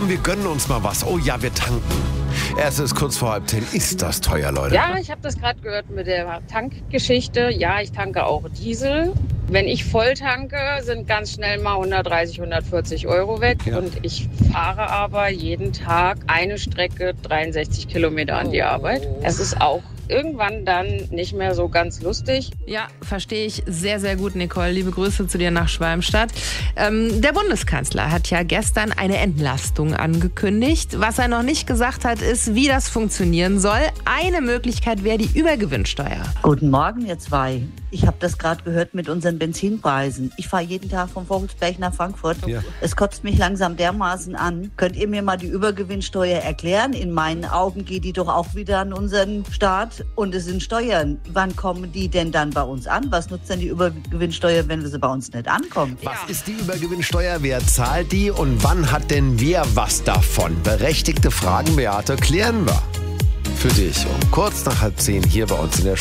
Komm, wir gönnen uns mal was. Oh ja, wir tanken. Es ist kurz vor 9:30. Ist das teuer, Leute? Ja, ich habe das gerade gehört mit der Tankgeschichte. Ja, ich tanke auch Diesel. Wenn ich voll tanke, sind ganz schnell mal 130, 140 Euro weg. Ja. Und ich fahre aber jeden Tag eine Strecke 63 Kilometer an die Arbeit. Es ist auch irgendwann dann nicht mehr so ganz lustig. Ja, verstehe ich sehr, sehr gut, Nicole. Liebe Grüße zu dir nach Schwalmstadt. Der Bundeskanzler hat ja gestern eine Entlastung angekündigt. Was er noch nicht gesagt hat, ist, wie das funktionieren soll. Eine Möglichkeit wäre die Übergewinnsteuer. Guten Morgen, ihr zwei. Ich habe das gerade gehört mit unseren Benzinpreisen. Ich fahre jeden Tag von Vogelsberg nach Frankfurt. Ja. Es kotzt mich langsam dermaßen an. Könnt ihr mir mal die Übergewinnsteuer erklären? In meinen Augen geht die doch auch wieder an unseren Staat. Und es sind Steuern. Wann kommen die denn dann bei uns an? Was nutzt denn die Übergewinnsteuer, wenn sie bei uns nicht ankommt? Was ist die Übergewinnsteuer? Wer zahlt die? Und wann hat denn wer was davon? Berechtigte Fragen, Beate, klären wir. Für dich um kurz nach 9:30 hier bei uns in der